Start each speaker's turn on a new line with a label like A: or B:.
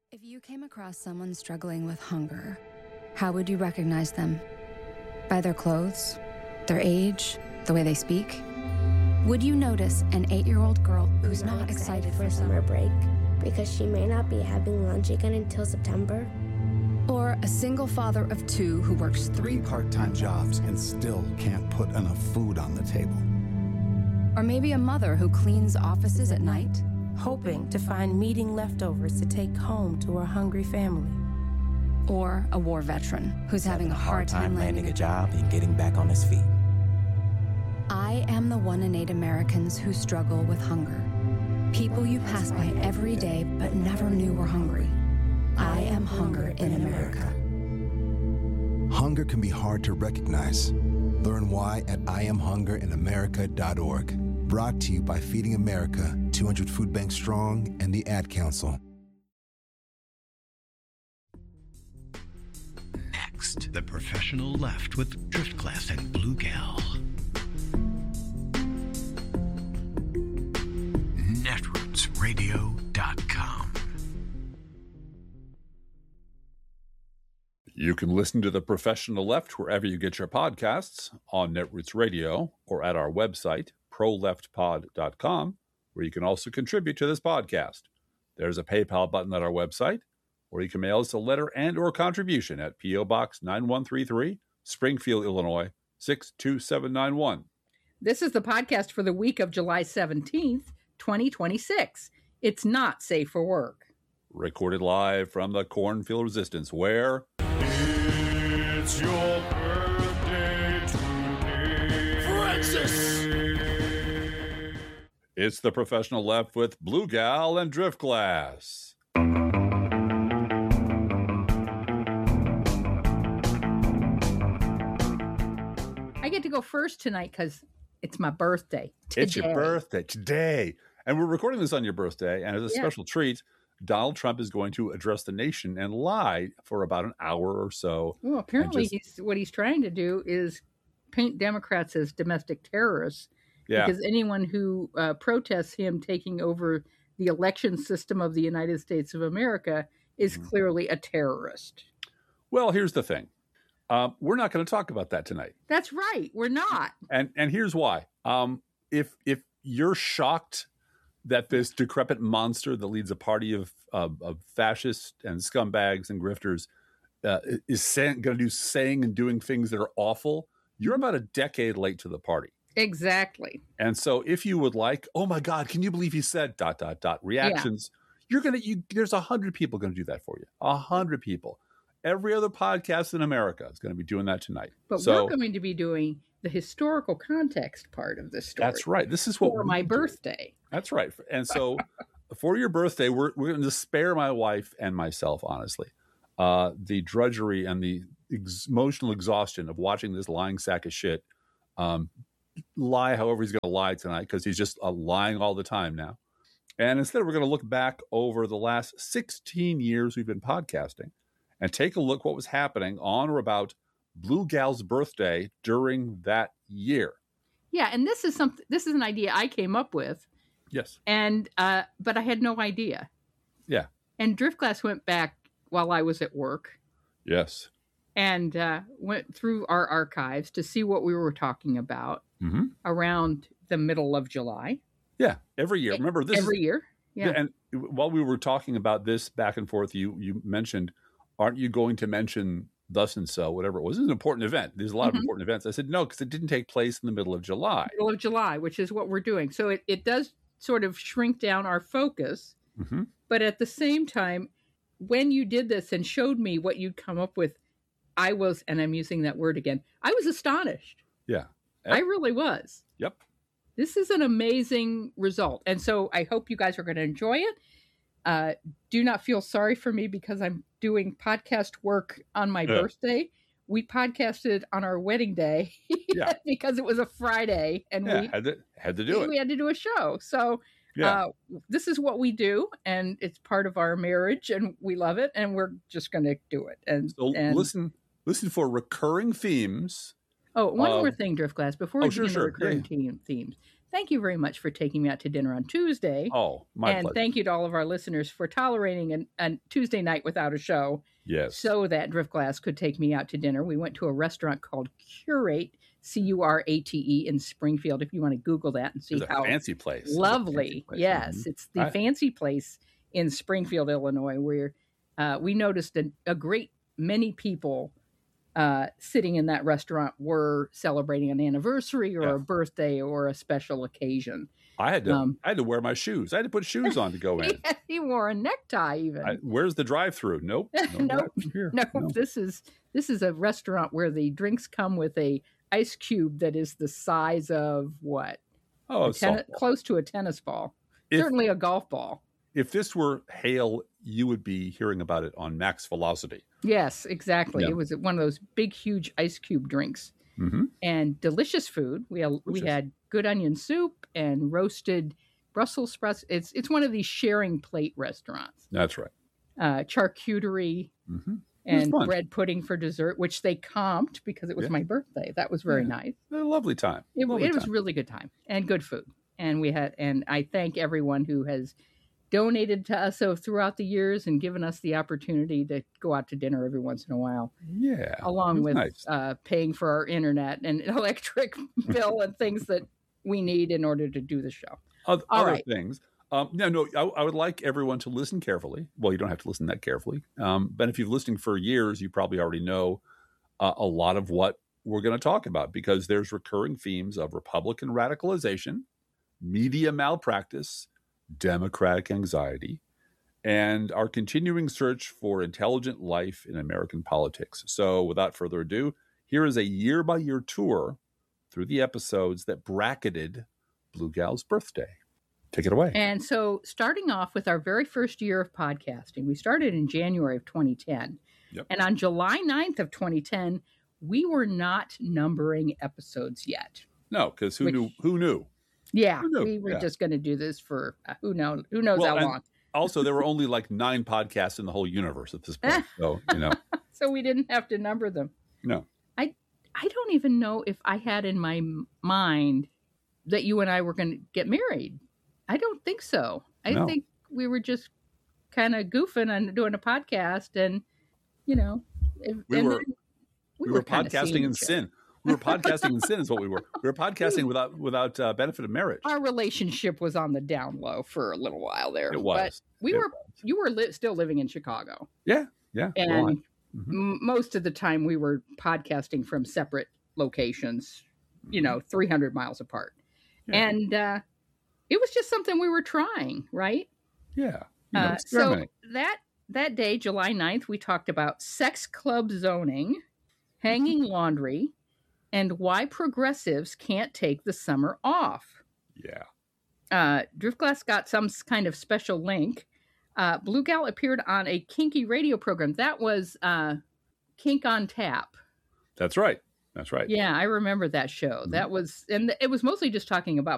A: If you came across someone struggling with hunger, how would you recognize them? By their clothes, their age, the way they speak? Would you notice an 8-year-old girl who's not excited for
B: summer break because she may not be having lunch again until September?
A: Or a single father of 2 who works 3
C: part-time jobs and still can't put enough food on the table?
A: Or maybe a mother who cleans offices at night,
D: hoping to find meeting leftovers to take home to her hungry family.
A: Or a war veteran who's having a hard time
E: landing a job and getting back on his feet.
A: I am the 1 in 8 Americans who struggle with hunger. People you pass by every day but never knew were hungry. I am hunger in America.
C: Hunger can be hard to recognize. Learn why at IamHungerInAmerica.org. Brought to you by Feeding America, 200 Food Banks Strong, and the Ad Council.
F: Next, The Professional Left with Driftglass and Blue Gal. Netrootsradio.com.
G: You can listen to The Professional Left wherever you get your podcasts, on Netroots Radio, or at our website, proleftpod.com, where you can also contribute to this podcast. There's a PayPal button at our website, or you can mail us a letter and or contribution at P.O. Box 9133, Springfield, Illinois, 62791.
H: This is the podcast for the week of July 17th, 2026. It's not safe for work.
G: Recorded live from the Cornfield Resistance, where...
I: It's your birthday today, Francis!
G: It's The Professional Left with Blue Gal and Driftglass.
H: I get to go first tonight because it's my birthday today.
G: It's your birthday today. And we're recording this on your birthday, and as a special treat, Donald Trump is going to address the nation and lie for about an hour or so.
H: Well, apparently what he's trying to do is paint Democrats as domestic terrorists. Yeah. Because anyone who protests him taking over the election system of the United States of America is clearly a terrorist.
G: Well, here's the thing. We're not going to talk about that tonight.
H: That's right. We're not.
G: And here's why. If you're shocked that this decrepit monster that leads a party of fascists and scumbags and grifters is going to do saying and doing things that are awful, you're about a decade late to the party.
H: Exactly.
G: And so if you would like, oh my God, can you believe he said ... reactions, there's 100 people going to do that for you. 100 people. Every other podcast in America is going to be doing that tonight.
H: But we're going to be doing the historical context part of this story.
G: That's right. This is what
H: for my birthday.
G: That's right. And so for your birthday, we're going to spare my wife and myself, honestly, the drudgery and the emotional exhaustion of watching this lying sack of shit lie however he's going to lie tonight, because he's just lying all the time now. And instead, we're going to look back over the last 16 years we've been podcasting and take a look what was happening on or about Blue Gal's birthday during that year.
H: Yeah, and this is an idea I came up with.
G: Yes.
H: And but I had no idea.
G: Yeah.
H: And Driftglass went back while I was at work.
G: Yes.
H: And went through our archives to see what we were talking about around the middle of July.
G: Yeah, every year. Remember this
H: every year. Yeah.
G: And while we were talking about this back and forth, you mentioned, aren't you going to mention thus and so, whatever it was? It was an important event. There's a lot of important events. I said, no, because it didn't take place in the middle of July.
H: Middle of July, which is what we're doing. So it does sort of shrink down our focus. But at the same time, when you did this and showed me what you'd come up with, I was, and I'm using that word again, I was astonished.
G: Yeah.
H: I really was.
G: Yep.
H: This is an amazing result. And so I hope you guys are going to enjoy it. Do not feel sorry for me because I'm doing podcast work on my birthday. We podcasted on our wedding day because it was a Friday, and we
G: had to do it.
H: We had to do a show. So this is what we do, and it's part of our marriage, and we love it, and we're just going to do it. And
G: so listen for recurring themes.
H: Oh, one more thing, Driftglass, before we begin the recurring themes. thank you very much for taking me out to dinner on Tuesday.
G: Oh, my
H: and
G: pleasure.
H: thank you to all of our listeners for tolerating a Tuesday night without a show.
G: Yes.
H: So that Driftglass could take me out to dinner. We went to a restaurant called Curate, Curate, in Springfield. If you want to Google that and see
G: It's a
H: how
G: fancy place. It's a
H: lovely.
G: fancy place.
H: Yes,
G: Mhm.
H: it's the fancy place in Springfield, Illinois, where we noticed a great many people sitting in that restaurant were celebrating an anniversary or a birthday or a special occasion. I had
G: to wear my shoes. I had to put shoes on to go in.
H: He wore a necktie even.
G: Where's the drive-through? Nope.
H: Nope.
G: Here.
H: No, this is a restaurant where the drinks come with a ice cube that is the size of what?
G: Oh,
H: close to a tennis ball. Certainly a golf ball.
G: If this were hail, you would be hearing about it on Max Velocity.
H: Yes, exactly.
G: Yeah.
H: It was one of those big, huge ice cube drinks.
G: Mm-hmm.
H: And delicious food. We had good onion soup and roasted Brussels sprouts. It's one of these sharing plate restaurants.
G: That's right.
H: Charcuterie and bread pudding for dessert, which they comped because it was my birthday. That was very nice.
G: A lovely time.
H: It was a really good time and good food. And I thank everyone who has donated to us throughout the years and given us the opportunity to go out to dinner every once in a while.
G: Yeah.
H: Along with paying for our internet and electric bill and things that we need in order to do the show.
G: Other things. I would like everyone to listen carefully. Well, you don't have to listen that carefully. But if you've listened for years, you probably already know a lot of what we're going to talk about, because there's recurring themes of Republican radicalization, media malpractice, democratic anxiety, and our continuing search for intelligent life in American politics. So without further ado, here is a year-by-year tour through the episodes that bracketed Blue Gal's birthday. Take it away.
H: And so starting off with our very first year of podcasting, we started in January of 2010.
G: Yep.
H: And on July 9th of 2010, we were not numbering episodes yet.
G: No, because who knew?
H: Yeah, we were just going to do this for who knows how long.
G: Also, there were only like 9 podcasts in the whole universe at this point. So,
H: So we didn't have to number them.
G: No.
H: I don't even know if I had in my mind that you and I were going to get married. I don't think so. I think we were just kind of goofing and doing a podcast, and we
G: were podcasting in sin. We were podcasting in sin is what we were. We were podcasting without benefit of marriage.
H: Our relationship was on the down low for a little while there.
G: It was.
H: But you were still living in Chicago.
G: Yeah.
H: And most of the time we were podcasting from separate locations, 300 miles apart. Yeah. And it was just something we were trying, right?
G: Yeah.
H: So that day, July 9th, we talked about sex club zoning, hanging laundry, and why progressives can't take the summer off.
G: Yeah.
H: Driftglass got some kind of special link. Blue Gal appeared on a kinky radio program. That was Kink on Tap.
G: That's right.
H: Yeah, I remember that show. That was, and it was mostly just talking about